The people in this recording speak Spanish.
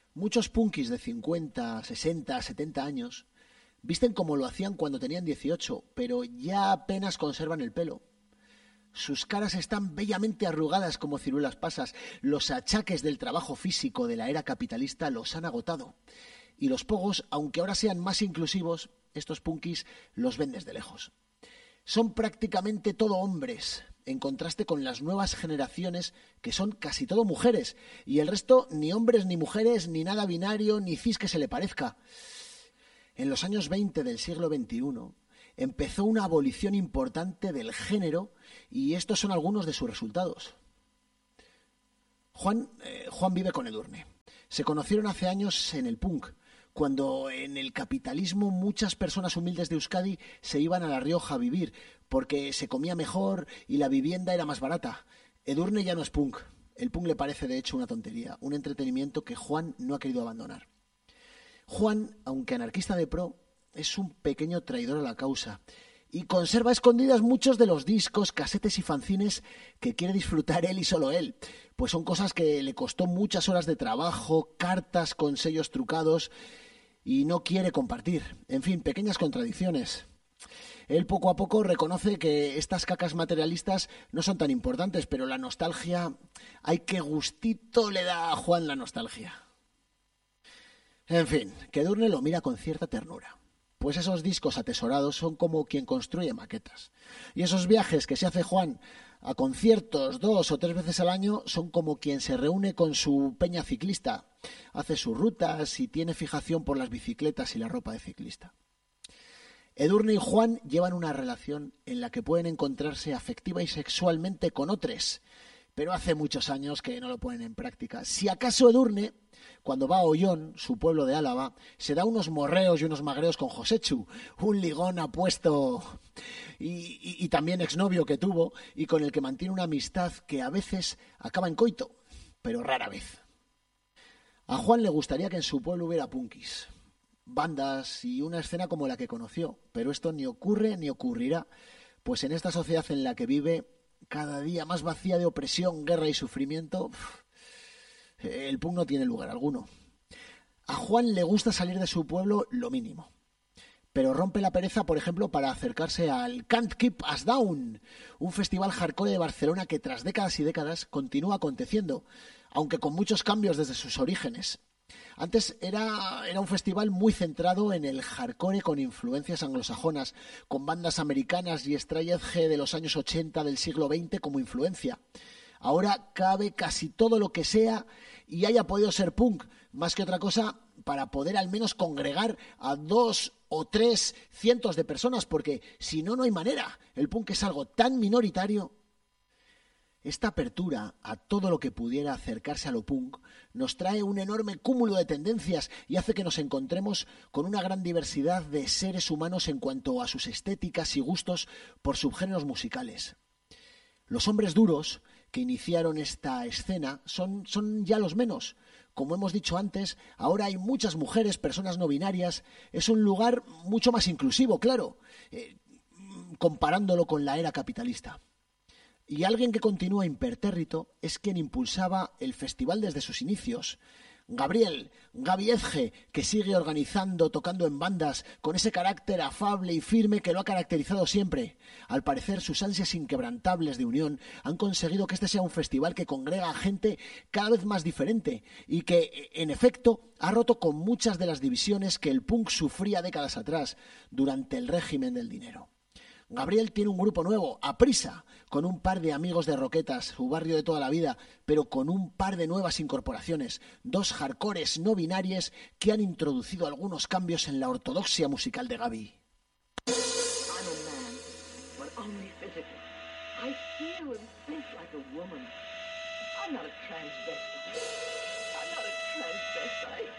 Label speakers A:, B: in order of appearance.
A: Muchos punkis de 50, 60, 70 años visten como lo hacían cuando tenían 18, pero ya apenas conservan el pelo. Sus caras están bellamente arrugadas como ciruelas pasas. Los achaques del trabajo físico de la era capitalista los han agotado. Y los pogos, aunque ahora sean más inclusivos, estos punkis los ven desde lejos. Son prácticamente todo hombres, en contraste con las nuevas generaciones que son casi todo mujeres, y el resto ni hombres ni mujeres, ni nada binario, ni cis que se le parezca. En los años 20 del siglo XXI empezó una abolición importante del género y estos son algunos de sus resultados. Juan vive con Edurne. Se conocieron hace años en el punk, cuando en el capitalismo muchas personas humildes de Euskadi se iban a La Rioja a vivir porque se comía mejor y la vivienda era más barata. Edurne ya no es punk. El punk le parece de hecho una tontería, un entretenimiento que Juan no ha querido abandonar. Juan, aunque anarquista de pro, es un pequeño traidor a la causa y conserva a escondidas muchos de los discos, casetes y fanzines que quiere disfrutar él y solo él, pues son cosas que le costó muchas horas de trabajo, cartas con sellos trucados y no quiere compartir. En fin, pequeñas contradicciones. Él poco a poco reconoce que estas cacas materialistas no son tan importantes, pero la nostalgia, ay, qué gustito le da a Juan la nostalgia. En fin, que Edurne lo mira con cierta ternura. Pues esos discos atesorados son como quien construye maquetas. Y esos viajes que se hace Juan a conciertos 2 o 3 veces al año son como quien se reúne con su peña ciclista, hace sus rutas y tiene fijación por las bicicletas y la ropa de ciclista. Edurne y Juan llevan una relación en la que pueden encontrarse afectiva y sexualmente con otros, pero hace muchos años que no lo ponen en práctica. Si acaso Edurne, cuando va a Ollón, su pueblo de Álava, se da unos morreos y unos magreos con Josechu, un ligón apuesto y también exnovio que tuvo y con el que mantiene una amistad que a veces acaba en coito, pero rara vez. A Juan le gustaría que en su pueblo hubiera punkis, bandas y una escena como la que conoció, pero esto ni ocurre ni ocurrirá, pues en esta sociedad en la que vive, cada día más vacía de opresión, guerra y sufrimiento, el punk no tiene lugar alguno. A Juan le gusta salir de su pueblo lo mínimo, pero rompe la pereza, por ejemplo, para acercarse al Can't Keep Us Down, un festival hardcore de Barcelona que tras décadas y décadas continúa aconteciendo, aunque con muchos cambios desde sus orígenes. Antes era un festival muy centrado en el hardcore con influencias anglosajonas, con bandas americanas y straight edge de los años 80 del siglo XX como influencia. Ahora cabe casi todo lo que sea y haya podido ser punk, más que otra cosa, para poder al menos congregar a 2 o 3 cientos de personas, porque si no, no hay manera. El punk es algo tan minoritario. Esta apertura a todo lo que pudiera acercarse a lo punk nos trae un enorme cúmulo de tendencias y hace que nos encontremos con una gran diversidad de seres humanos en cuanto a sus estéticas y gustos por subgéneros musicales. Los hombres duros que iniciaron esta escena son ya los menos. Como hemos dicho antes, ahora hay muchas mujeres, personas no binarias. Es un lugar mucho más inclusivo, claro, comparándolo con la era capitalista. Y alguien que continúa impertérrito es quien impulsaba el festival desde sus inicios. Gabi Edge, que sigue organizando, tocando en bandas, con ese carácter afable y firme que lo ha caracterizado siempre. Al parecer, sus ansias inquebrantables de unión han conseguido que este sea un festival que congrega a gente cada vez más diferente y que, en efecto, ha roto con muchas de las divisiones que el punk sufría décadas atrás, durante el régimen del dinero. Gabriel tiene un grupo nuevo, Aprisa, con un par de amigos de Roquetas, su barrio de toda la vida, pero con un par de nuevas incorporaciones, 2 hardcores no binarias que han introducido algunos cambios en la ortodoxia musical de Gaby.
B: I'm a man, but only physically. I feel and think like a woman. I'm not a transvestite. I'm not a transvestite.